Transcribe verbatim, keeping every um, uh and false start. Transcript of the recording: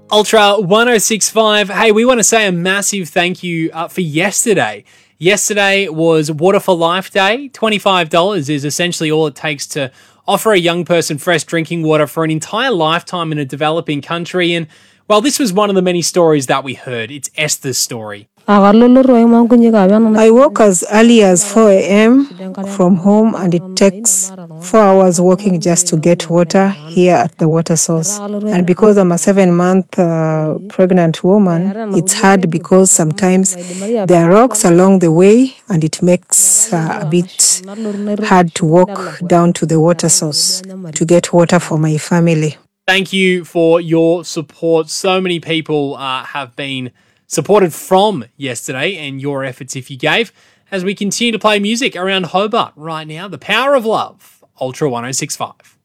Ultra ten sixty-five. Hey, we want to say a massive thank you uh, for yesterday. Yesterday was Water for Life Day. twenty-five dollars is essentially all it takes to offer a young person fresh drinking water for an entire lifetime in a developing country. And, well, this was one of the many stories that we heard. It's Esther's story. I work as early as four a.m. from home, and it takes four hours walking just to get water here at the water source. And because I'm a seven-month uh, pregnant woman, it's hard because sometimes there are rocks along the way, and it makes uh, a bit hard to walk down to the water source to get water for my family. Thank you for your support. So many people uh, have been supported from yesterday and your efforts if you gave, as we continue to play music around Hobart right now. The Power of Love, Ultra ten sixty-five.